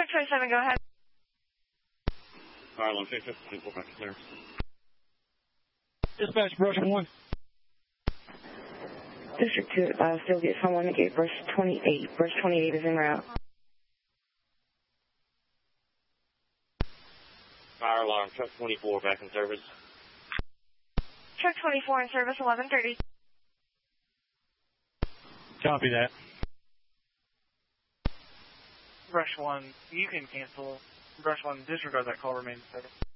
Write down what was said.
Truck 27, go ahead. Fire alarm, check 24 back in service. Dispatch, brush 1. District 2, still get someone to get brush 28. Brush 28 is en route. Fire alarm, truck 24 back in service. Truck 24 in service, 11:30. Copy that. Brush 1, you can cancel. Brush 1, disregard that call, remains steady.